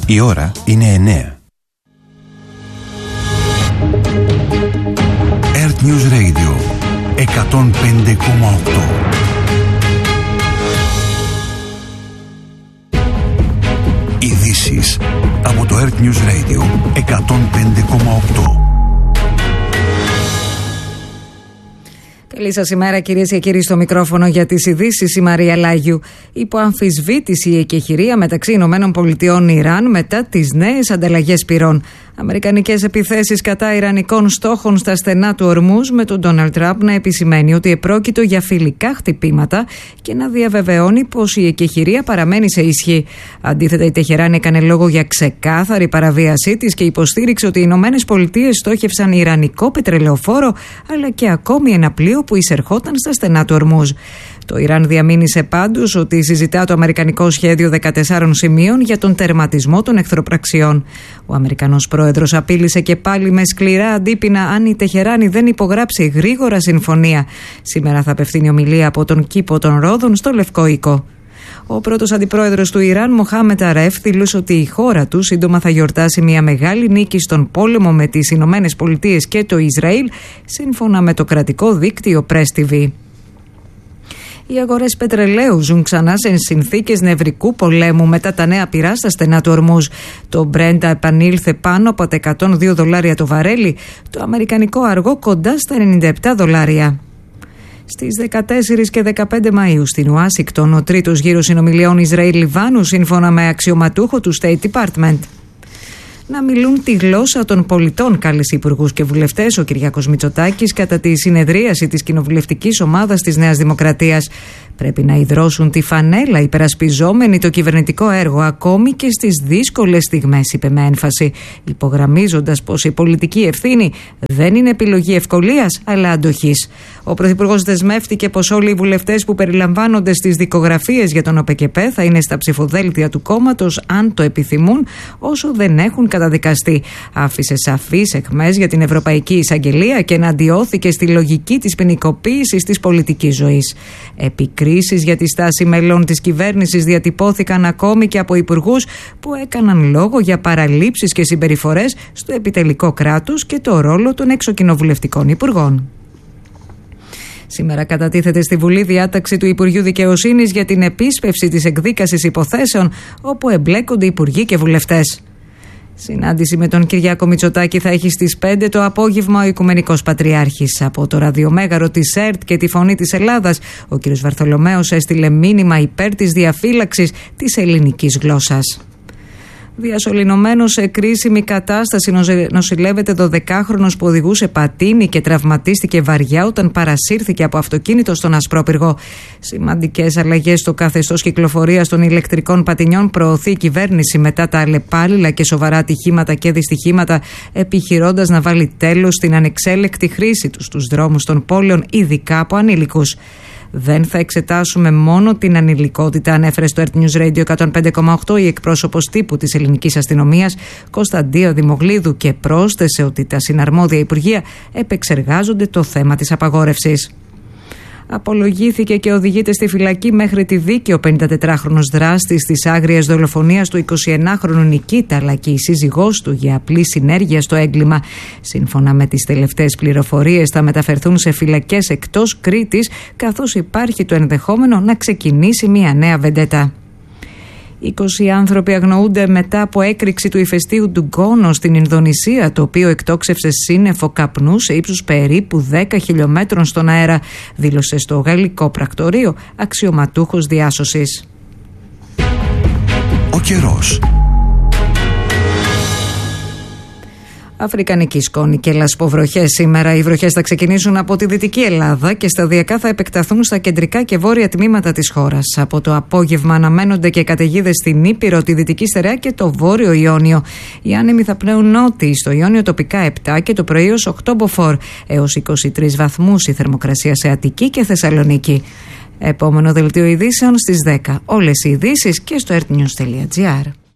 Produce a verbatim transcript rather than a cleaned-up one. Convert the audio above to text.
Η ώρα είναι εννέα. Earth News Radio εκατόν πέντε κόμμα οκτώ. Ειδήσεις από το Earth News Radio εκατόν πέντε κόμμα οκτώ. Καλή σας ημέρα, κυρίες και κύριοι, στο μικρόφωνο για τις ειδήσεις η Μαρία Λάγιου. Υπό αμφισβήτηση η εκεχηρία μεταξύ Ηνωμένων Πολιτειών Ιράν μετά τις νέες ανταλλαγές πυρών. Αμερικανικές επιθέσεις κατά ιρανικών στόχων στα στενά του Ορμούζ, με τον Ντόναλντ Τραμπ να επισημαίνει ότι επρόκειτο για φιλικά χτυπήματα και να διαβεβαιώνει πως η εκεχηρία παραμένει σε ισχύ. Αντίθετα, η Τεχεράνη έκανε λόγο για ξεκάθαρη παραβίασή της και υποστήριξε ότι οι Ηνωμένες Πολιτείες στόχευσαν ιρανικό πετρελαιοφόρο αλλά και ακόμη ένα πλοίο που εισερχόταν στα στενά του Ορμούζ. Το Ιράν διαμήνυσε πάντως ότι συζητά το αμερικανικό σχέδιο δεκατεσσάρων σημείων για τον τερματισμό των εχθροπραξιών. Ο Αμερικανός πρόεδρος απείλησε και πάλι με σκληρά αντίπεινα αν η Τεχεράνη δεν υπογράψει γρήγορα συμφωνία. Σήμερα θα απευθύνει ομιλία από τον κήπο των Ρόδων στο Λευκό Οίκο. Ο πρώτος αντιπρόεδρος του Ιράν, Μοχάμετ Αρέφ, δήλωσε ότι η χώρα του σύντομα θα γιορτάσει μια μεγάλη νίκη στον πόλεμο με τις Ηνωμένες Πολιτείες και το Ισραήλ, σύμφωνα με το κρατικό δίκτυο Press τι βι. Οι αγορές πετρελαίου ζουν ξανά σε συνθήκες νευρικού πολέμου μετά τα νέα πυρά στα στενά του Ορμούζ. Το Brent επανήλθε πάνω από τα εκατόν δύο δολάρια το βαρέλι, το αμερικανικό αργό κοντά στα ενενήντα επτά δολάρια. Στις δεκατέσσερις και δεκαπέντε Μαΐου στην Ουάσιγκτον, ο τρίτος γύρος συνομιλιών Ισραήλ-Λιβάνου, σύμφωνα με αξιωματούχο του State Department. Να μιλούν τη γλώσσα των πολιτών, κάλεσε υπουργούς και βουλευτές ο Κυριάκος Μητσοτάκης κατά τη συνεδρίαση της κοινοβουλευτικής ομάδας της Νέας Δημοκρατίας. Πρέπει να ιδρώσουν τη φανέλα υπερασπιζόμενοι το κυβερνητικό έργο ακόμη και στις δύσκολες στιγμές, είπε με έμφαση, υπογραμμίζοντας πως η πολιτική ευθύνη δεν είναι επιλογή ευκολίας αλλά αντοχής. Ο Πρωθυπουργός δεσμεύτηκε πως όλοι οι βουλευτές που περιλαμβάνονται στις δικογραφίες για τον ΟΠΕΚΕΠΕ θα είναι στα ψηφοδέλτια του κόμματος αν το επιθυμούν, όσο δεν έχουν καταδικαστεί. Άφησε σαφείς αιχμές για την Ευρωπαϊκή Εισαγγελία και εναντιώθηκε στη λογική της ποινικοποίησης της πολιτικής ζωής. Επικρίσεις για τη στάση μελών της κυβέρνησης διατυπώθηκαν ακόμη και από υπουργούς που έκαναν λόγο για παραλήψεις και συμπεριφορές στο επιτελικό κράτος και το ρόλο των εξοκοινοβουλευτικών υπουργών. Σήμερα κατατίθεται στη Βουλή διάταξη του Υπουργείου Δικαιοσύνης για την επίσπευση της εκδίκασης υποθέσεων όπου εμπλέκονται υπουργοί και βουλευτές. Συνάντηση με τον Κυριάκο Μητσοτάκη θα έχει στις πέντε το απόγευμα ο Οικουμενικός Πατριάρχης. Από το ραδιομέγαρο της ΕΡΤ και τη Φωνή της Ελλάδας, ο κ. Βαρθολομέος έστειλε μήνυμα υπέρ της διαφύλαξης της ελληνικής γλώσσας. Διασωληνωμένος σε κρίσιμη κατάσταση νοσηλεύεται δωδεκάχρονος που οδηγούσε πατίνι και τραυματίστηκε βαριά όταν παρασύρθηκε από αυτοκίνητο στον Ασπρόπυργο. Σημαντικές αλλαγές στο καθεστώς κυκλοφορίας των ηλεκτρικών πατινιών προωθεί η κυβέρνηση μετά τα αλλεπάλληλα και σοβαρά ατυχήματα και δυστυχήματα, επιχειρώντας να βάλει τέλος στην ανεξέλεκτη χρήση τους στους δρόμους των πόλεων, ειδικά από ανήλικους. Δεν θα εξετάσουμε μόνο την ανηλικότητα, ανέφερε στο Earth News Radio εκατόν πέντε κόμμα οκτώ η εκπρόσωπος τύπου της ελληνικής αστυνομίας Κωνσταντία Δημογλίδου και πρόσθεσε ότι τα συναρμόδια υπουργεία επεξεργάζονται το θέμα της απαγόρευσης. Απολογήθηκε και οδηγείται στη φυλακή μέχρι τη δίκη ο πενηντατετράχρονος δράστης της άγριας δολοφονίας του εικοσιενάχρονου Νικήτα, αλλά και η σύζυγός του για απλή συνέργεια στο έγκλημα. Σύμφωνα με τις τελευταίες πληροφορίες θα μεταφερθούν σε φυλακές εκτός Κρήτης, καθώς υπάρχει το ενδεχόμενο να ξεκινήσει μια νέα βεντέτα. είκοσι άνθρωποι αγνοούνται μετά από έκρηξη του ηφαιστείου του Γκόνο στην Ινδονησία, το οποίο εκτόξευσε σύννεφο καπνού σε ύψους περίπου δέκα χιλιόμετρων στον αέρα, δήλωσε στο γαλλικό πρακτορείο αξιωματούχος διάσωσης. Ο καιρός. Αφρικανική σκόνη και λασποβροχές σήμερα. Οι βροχές θα ξεκινήσουν από τη Δυτική Ελλάδα και σταδιακά θα επεκταθούν στα κεντρικά και βόρεια τμήματα της χώρας. Από το απόγευμα αναμένονται και καταιγίδες στην Ήπειρο, τη Δυτική Στερεά και το Βόρειο Ιόνιο. Οι άνεμοι θα πνέουν νότιοι, στο Ιόνιο τοπικά επτά και το πρωί ως οκτώ μποφόρ, έως είκοσι τρεις βαθμούς η θερμοκρασία σε Αττική και Θεσσαλονίκη. Επόμενο δελτίο ειδήσεων στις δέκα. Όλες οι ειδήσεις και στο earthnews τελεία gr.